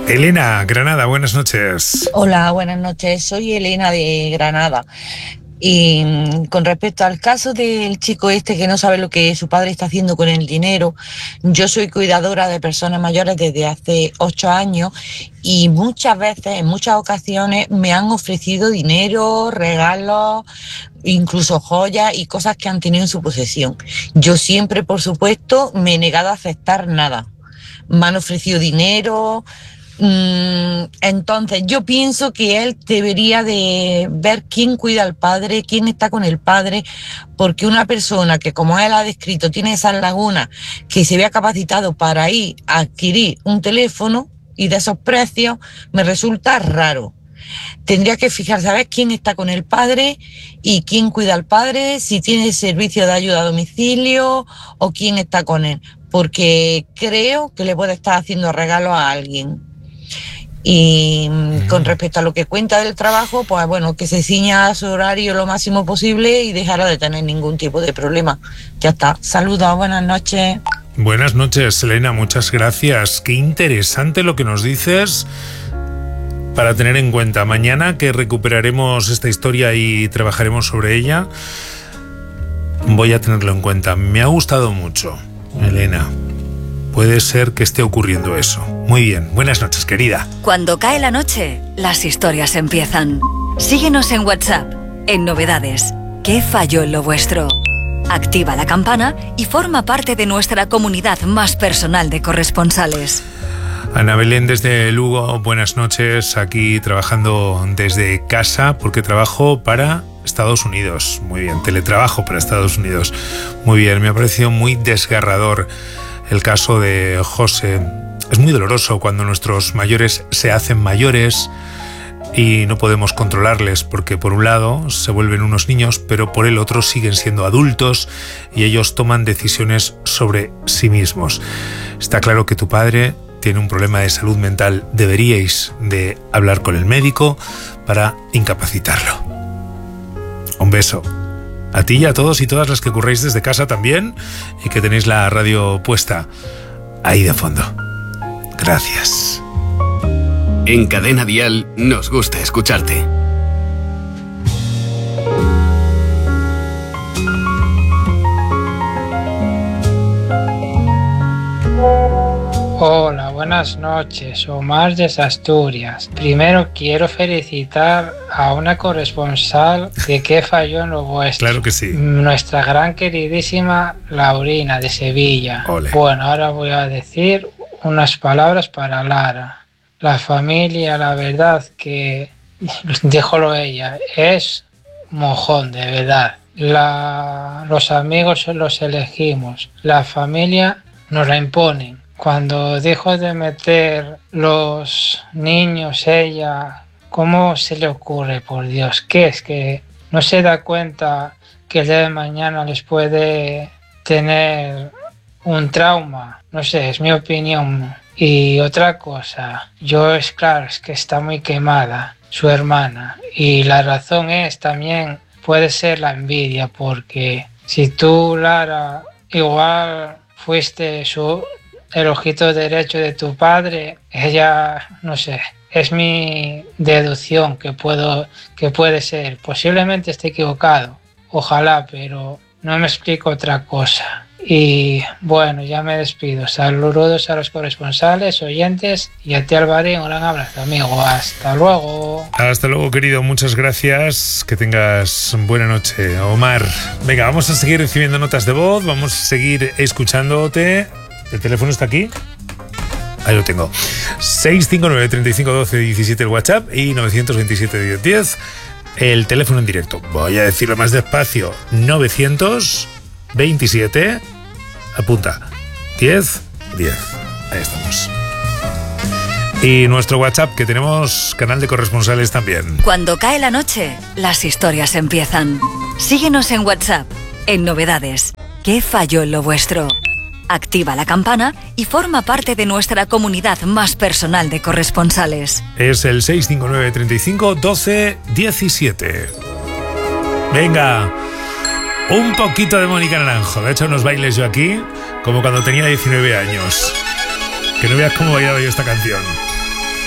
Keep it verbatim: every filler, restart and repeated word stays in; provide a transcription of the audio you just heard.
Elena, Granada, buenas noches. Hola, buenas noches. Soy Elena de Granada. Y mm, con respecto al caso del chico este que no sabe lo que su padre está haciendo con el dinero, yo soy cuidadora de personas mayores desde hace ocho años y muchas veces, en muchas ocasiones, me han ofrecido dinero, regalos, incluso joyas y cosas que han tenido en su posesión. Yo siempre, por supuesto, me he negado a aceptar nada. Me han ofrecido dinero. Mm, entonces yo pienso que él debería de ver quién cuida al padre, quién está con el padre, porque una persona que, como él ha descrito, tiene esas lagunas, que se vea capacitado para ir a adquirir un teléfono y de esos precios, me resulta raro. Tendría que fijarse a ver quién está con el padre y quién cuida al padre, si tiene servicio de ayuda a domicilio o quién está con él, porque creo que le puede estar haciendo regalo a alguien. Y con respecto a lo que cuenta del trabajo, pues bueno, que se ciña a su horario lo máximo posible y dejará de tener ningún tipo de problema. Ya está. Saludos, buenas noches. Buenas noches, Elena, muchas gracias. Qué interesante lo que nos dices para tener en cuenta. Mañana que recuperaremos esta historia y trabajaremos sobre ella, voy a tenerlo en cuenta. Me ha gustado mucho, Elena. Puede ser que esté ocurriendo eso. Muy bien. Buenas noches, querida. Cuando cae la noche, las historias empiezan. Síguenos en WhatsApp, en Novedades. ¿Qué falló en lo vuestro? Activa la campana y forma parte de nuestra comunidad más personal de corresponsales. Ana Belén desde Lugo, buenas noches. Aquí trabajando desde casa porque trabajo para Estados Unidos. Muy bien, teletrabajo para Estados Unidos. Muy bien, me ha parecido muy desgarrador el caso de José. Es muy doloroso cuando nuestros mayores se hacen mayores y no podemos controlarles, porque por un lado se vuelven unos niños, pero por el otro siguen siendo adultos y ellos toman decisiones sobre sí mismos. Está claro que tu padre tiene un problema de salud mental. Deberíais de hablar con el médico para incapacitarlo. Un beso. A ti y a todos y todas las que curráis desde casa también y que tenéis la radio puesta ahí de fondo. Gracias. En Cadena Dial nos gusta escucharte. Hola, buenas noches, Omar desde Asturias. Primero quiero felicitar a una corresponsal de ¿Qué falló en lo vuestro? Claro que sí. Nuestra gran queridísima Laurina de Sevilla. Ole. Bueno, ahora voy a decir unas palabras para Lara. La familia, la verdad que, díjolo ella, es mojón, de verdad. La, los amigos los elegimos, la familia nos la imponen. Cuando dejo de meter los niños, ella, ¿cómo se le ocurre, por Dios? ¿Qué es que no se da cuenta que el día de mañana les puede tener un trauma? No sé, es mi opinión. Y otra cosa, yo es claro, es que está muy quemada su hermana. Y la razón es también, puede ser la envidia, porque si tú, Lara, igual fuiste su... el ojito derecho de tu padre, ella, no sé, es mi deducción que puedo, que puede ser. Posiblemente esté equivocado, ojalá, pero no me explico otra cosa. Y bueno, ya me despido. Saludos a los corresponsales, oyentes y a ti, Alvarín, un gran abrazo, amigo. Hasta luego. Hasta luego, querido. Muchas gracias. Que tengas buena noche, Omar. Venga, vamos a seguir recibiendo notas de voz. Vamos a seguir escuchándote. ¿El teléfono está aquí? Ahí lo tengo. seis cinco nueve, treinta y cinco, doce, diecisiete el WhatsApp y novecientos veintisiete, diez, diez el teléfono en directo. Voy a decirlo más despacio. novecientos veintisiete, apunta, diez, diez. Ahí estamos. Y nuestro WhatsApp, que tenemos canal de corresponsales también. Cuando cae la noche, las historias empiezan. Síguenos en WhatsApp, en Novedades. ¿Qué falló en lo vuestro? Activa la campana y forma parte de nuestra comunidad más personal de corresponsales. Es el seis cinco nueve, treinta y cinco, doce, diecisiete. Venga, un poquito de Mónica Naranjo. He hecho unos bailes yo aquí, como cuando tenía diecinueve años. Que no veas cómo bailaba yo esta canción.